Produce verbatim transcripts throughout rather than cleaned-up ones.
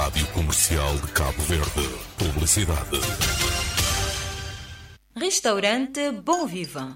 Rádio Comercial de Cabo Verde. Publicidade. Restaurante Bom Vivan.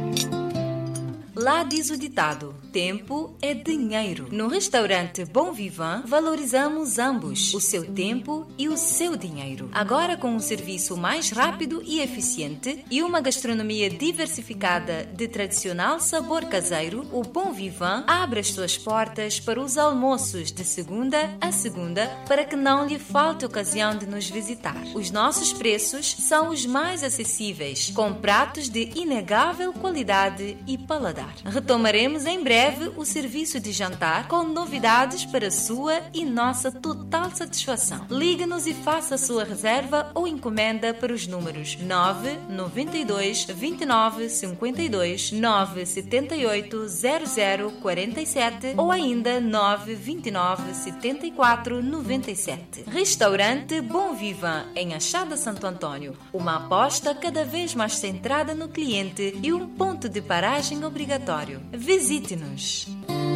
Lá diz o ditado: tempo é dinheiro. No restaurante Bom Vivan, valorizamos ambos, o seu tempo e o seu dinheiro. Agora com um serviço mais rápido e eficiente e uma gastronomia diversificada de tradicional sabor caseiro, o Bom Vivan abre as suas portas para os almoços de segunda a segunda para que não lhe falte ocasião de nos visitar. Os nossos preços são os mais acessíveis, com pratos de inegável qualidade e paladar. Retomaremos em breve o serviço de jantar com novidades para sua e nossa total satisfação. Ligue-nos e faça a sua reserva ou encomenda para os números nove nove dois, vinte e nove, cinquenta e dois, nove sete oito, zero zero quatro sete ou ainda nove vinte e nove, setenta e quatro, noventa e sete. Restaurante Bom Vivan, em Achada Santo Antônio. Uma aposta cada vez mais centrada no cliente e um ponto de paragem obrigatório. Visite-nos.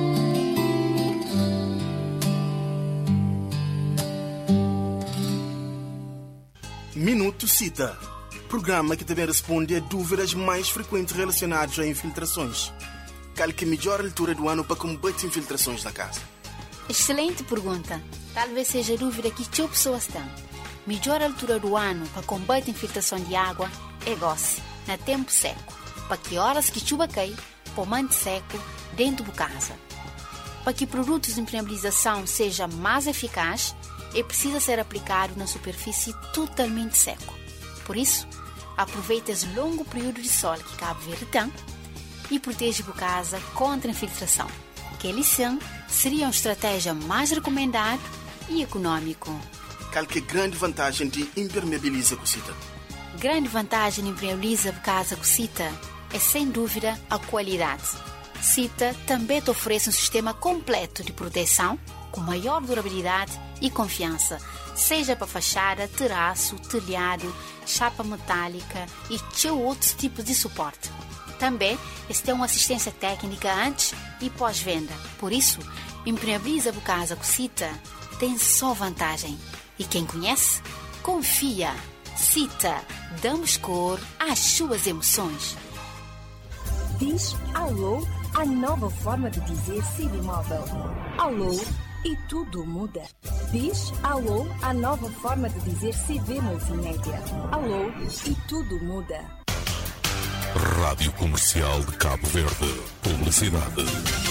Minuto Cita. Programa que também responde a dúvidas mais frequentes relacionadas a infiltrações. Qual que é a melhor altura do ano para combater infiltrações na casa? Excelente pergunta. Talvez seja a dúvida que as pessoas têm. Melhor altura do ano para combater infiltração de água é gosse, na tempo seco. Para que horas que chuva cai, pomante seco dentro de casa. Para que produtos de impermeabilização seja mais eficaz, é preciso ser aplicado na superfície totalmente seco. Por isso, aproveite esse longo período de sol que Cabo Verde tem e proteja a casa contra a infiltração, que ele sim seria uma estratégia mais recomendada e econômico. Qual que é a grande vantagem de impermeabiliza cocita? Grande vantagem de impermeabiliza a casa cocita é, sem dúvida, a qualidade. Cita também te oferece um sistema completo de proteção com maior durabilidade e confiança, seja para fachada, terraço, telhado, chapa metálica e tchau outros tipos de suporte. Também este tem uma assistência técnica antes e pós-venda. Por isso, impermeabiliza a casa com Cita tem só vantagem. E quem conhece, confia. Cita, damos cor às suas emoções. Diz alô, a nova forma de dizer Cinemóvel. Alô e tudo muda. Diz alô, a nova forma de dizer C V Multimédia. Alô e tudo muda. Rádio Comercial de Cabo Verde. Publicidade.